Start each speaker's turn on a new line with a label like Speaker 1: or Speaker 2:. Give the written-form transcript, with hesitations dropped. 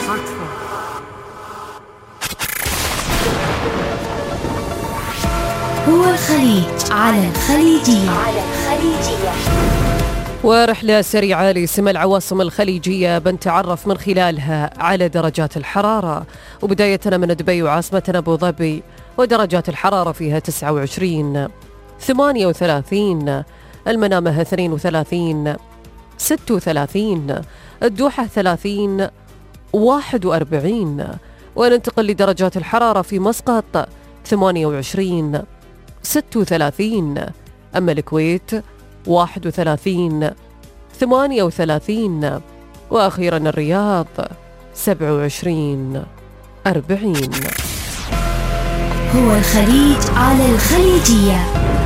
Speaker 1: هو الخليج على الخليجية.
Speaker 2: ورحلة سريعة لسم العواصم الخليجية بنتعرف من خلالها على درجات الحرارة، وبداية من دبي وعاصمتنا أبو ظبي، ودرجات الحرارة فيها 29 38، المنامة 32 36، الدوحة 30 41. وننتقل لدرجات الحرارة في مسقط 28 36، أما الكويت 31 38، وأخيرا الرياض 27 40.
Speaker 1: هو الخليج على الخليجية.